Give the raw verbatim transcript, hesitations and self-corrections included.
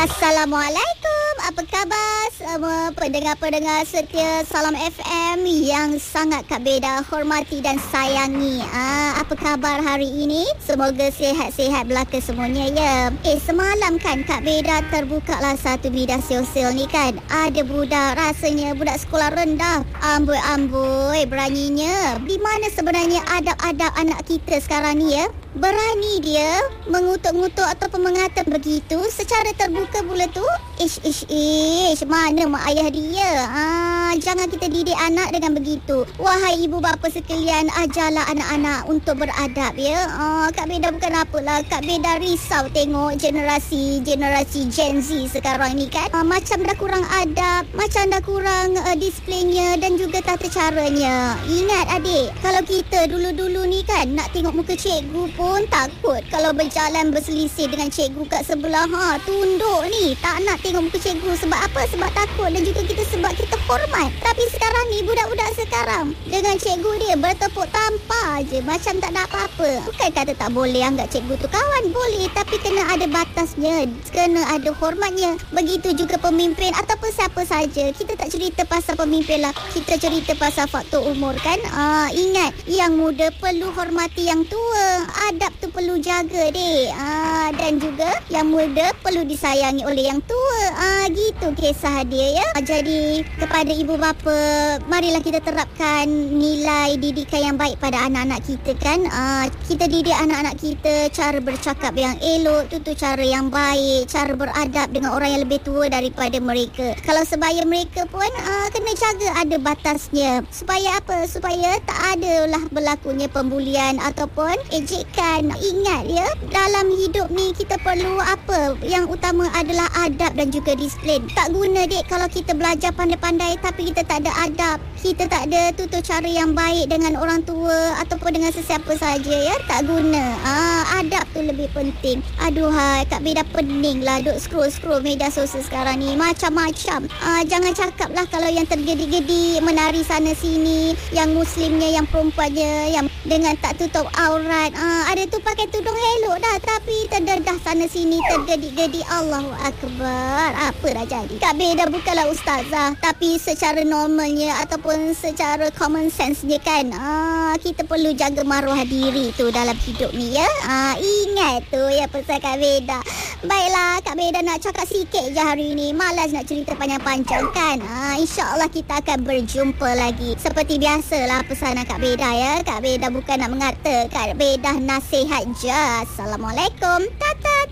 Assalamualaikum. Apa khabar semua pendengar-pendengar setia Salam F M yang sangat Kak Beda hormati dan sayangi. Ah, apa khabar hari ini? Semoga sihat-sihat belaka semuanya ya. Eh, semalam kan Kak Beda terbukalah satu media sosial ni kan. Ada budak, rasanya budak sekolah rendah. Amboi-amboi beraninya. Di mana sebenarnya adab-adab anak kita sekarang ni ya? Berani dia mengutuk-ngutuk ataupun mengata begitu secara terbuka pula tu. Ish, ish, ish. Mana mak ayah dia? Ah, jangan kita didik anak dengan begitu. Wahai ibu bapa sekalian, ajarlah anak-anak untuk beradab ya. Ah, Kak Beda bukan apalah. Kak Beda risau tengok generasi-generasi Gen Z sekarang ni kan. Ah, macam dah kurang adab, macam dah kurang uh, displaynya dan juga tata caranya. Ingat adik, kalau kita dulu-dulu ni kan nak tengok muka cikgu pun takut kalau berjalan berselisih dengan cikgu kat sebelah. Ha, tunduk ni, tak nak tengok muka cikgu. Sebab apa? Sebab takut dan juga kita sebab kita hormat. Tapi sekarang ni budak-budak sekarang dengan cikgu dia bertepuk tampar je macam tak ada apa-apa. Bukan kata tak boleh anggap cikgu tu kawan, boleh, tapi kena ada batasnya, kena ada hormatnya. Begitu juga pemimpin ataupun siapa saja. Kita tak cerita pasal pemimpin lah, kita cerita pasal faktor umur kan. Ah, ingat, yang muda perlu hormati yang tua. Adab tu perlu jaga dek. Ah, dan juga yang muda perlu disayangi oleh yang tua. Ah, gitu kisah dia ya. Ah, jadi kepada ibu bapa, marilah kita terapkan nilai didikan yang baik pada anak-anak kita kan. Ah, kita didik anak-anak kita cara bercakap yang elok, tutur cara yang baik, cara beradab dengan orang yang lebih tua daripada mereka. Kalau sebaya mereka pun ah, kena jaga ada batasnya. Supaya apa? Supaya tak adalah berlakunya pembulian ataupun ejekan. Ingat ya, dalam hidup ni kita perlu apa? Yang utama adalah adab dan juga disiplin. Tak guna dek kalau kita belajar pandai-pandai tapi kita tak ada adab, kita tak ada tutur cara yang baik dengan orang tua ataupun dengan sesiapa saja ya. Tak guna. Ah, adab tu lebih penting. Aduhai, Kak Beda pening lah duk scroll-scroll media sosial sekarang ni. Macam-macam. Ah, jangan cakap lah kalau yang tergedi-gedi menari sana sini, yang muslimnya, yang perempuannya, yang dengan tak tutup aurat. Ah, ada tu pakai tudung elok dah tapi terdedah sana sini, tergedi-gedi. Allahu Akbar. Apa dah jadi? Kak Beda bukanlah ustazah, tapi secara normalnya ataupun secara common sense je kan. Ah, kita perlu jaga maruah diri tu dalam hidup ni ya. Ah, ingat tu ya pesan Kak Beda. Baiklah, Kak Beda nak cakap sikit je hari ni. Malas nak cerita panjang-panjang kan. Ah, InsyaAllah kita akan berjumpa lagi. Seperti biasalah pesanan Kak Beda ya. Kak Beda bukan nak mengata, Kak Beda nasihat je. Assalamualaikum. Tata.